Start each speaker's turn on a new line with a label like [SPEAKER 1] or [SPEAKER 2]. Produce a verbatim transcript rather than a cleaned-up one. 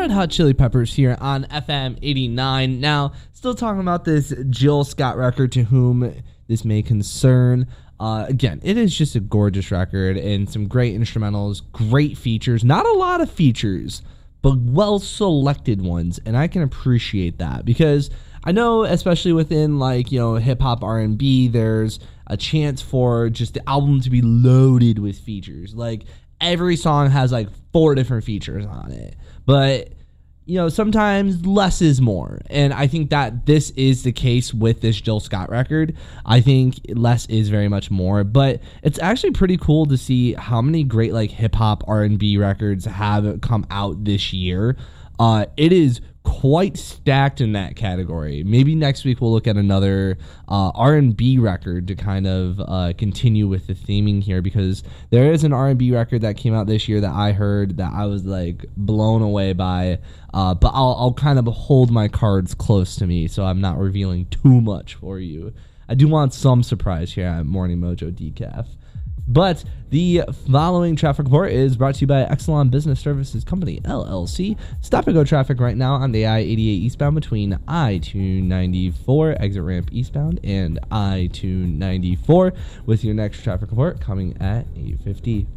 [SPEAKER 1] Red Hot Chili Peppers here on F M eighty-nine. Now, still talking about this Jill Scott record, to whom this may concern. Uh, again, it is just a gorgeous record and some great instrumentals, great features. Not a lot of features, but well-selected ones, and I can appreciate that because I know, especially within, like, you know, hip-hop R and B, there's a chance for just the album to be loaded with features. Like, every song has, like, four different features on it. But, you know, sometimes less is more. And I think that this is the case with this Jill Scott record. I think less is very much more. But it's actually pretty cool to see how many great, like, hip-hop R and B records have come out this year. Uh, it is quite stacked in that category. Maybe next week we'll look at another uh, R and B record to kind of uh, continue with the theming here, because there is an R and B record that came out this year that I heard that I was like blown away by, uh, but I'll, I'll kind of hold my cards close to me so I'm not revealing too much for you. I do want some surprise here at Morning Mojo Decaf. But the following traffic report is brought to you by Exelon Business Services Company, L L C. Stop and go traffic right now on the I eighty-eight eastbound between I two ninety-four, exit ramp eastbound, and I two ninety-four, with your next traffic report coming at eight fifty.